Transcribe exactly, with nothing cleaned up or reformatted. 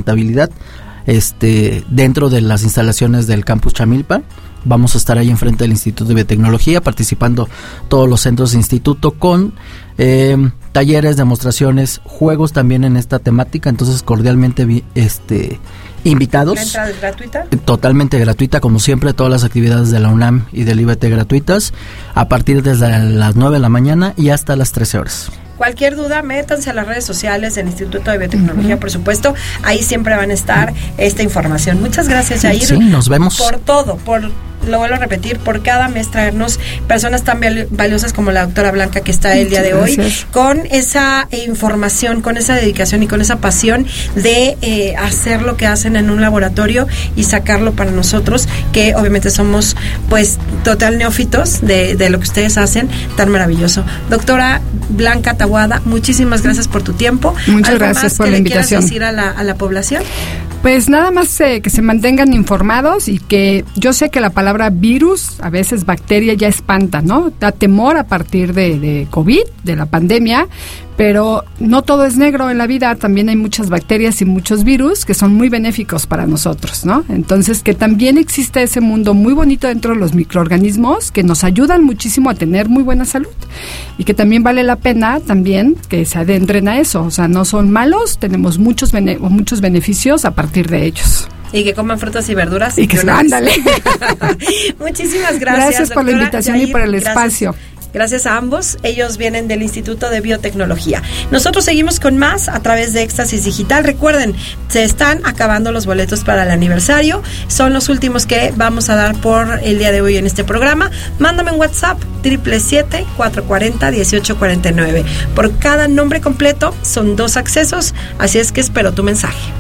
sustentabilidad este dentro de las instalaciones del campus Chamilpa. Vamos a estar ahí enfrente del Instituto de Biotecnología, participando todos los centros de instituto con eh, talleres, demostraciones, juegos también en esta temática. Entonces, cordialmente vi, este invitados. ¿La entrada es gratuita? Totalmente gratuita, como siempre, todas las actividades de la UNAM y del I B T gratuitas, a partir desde las nueve de la mañana y hasta las trece horas. Cualquier duda, métanse a las redes sociales del Instituto de Biotecnología, uh-huh. por supuesto. Ahí siempre van a estar esta información. Muchas gracias, Jair. Sí, nos vemos. Por todo, por... lo vuelvo a repetir, por cada mes traernos personas tan valiosas como la doctora Blanca que está el día de hoy, con esa información, con esa dedicación y con esa pasión de eh, hacer lo que hacen en un laboratorio y sacarlo para nosotros, que obviamente somos pues total neófitos de, de lo que ustedes hacen, tan maravilloso. Doctora Blanca Taboada, muchísimas gracias por tu tiempo. Muchas gracias por la invitación. ¿Algo más que le quieras decir a la, a la población? Pues nada más eh, que se mantengan informados y que yo sé que la palabra virus, a veces bacteria, ya espanta, ¿no? Da temor a partir de, de COVID, de la pandemia, pero no todo es negro en la vida, también hay muchas bacterias y muchos virus que son muy benéficos para nosotros, ¿no? Entonces, que también existe ese mundo muy bonito dentro de los microorganismos que nos ayudan muchísimo a tener muy buena salud y que también vale la pena también que se adentren a eso, o sea, no son malos, tenemos muchos bene- muchos beneficios a partir de ellos. Y que coman frutas y verduras. Y que se ándale. Muchísimas gracias. Gracias por la invitación Jair, y por el gracias. espacio. Gracias a ambos. Ellos vienen del Instituto de Biotecnología. Nosotros seguimos con más a través de Éxtasis Digital. Recuerden, se están acabando los boletos para el aniversario. Son los últimos que vamos a dar por el día de hoy en este programa. Mándame un WhatsApp, siete siete siete, cuatro cuatro cero, uno ocho cuatro nueve. Por cada nombre completo son dos accesos, así es que espero tu mensaje.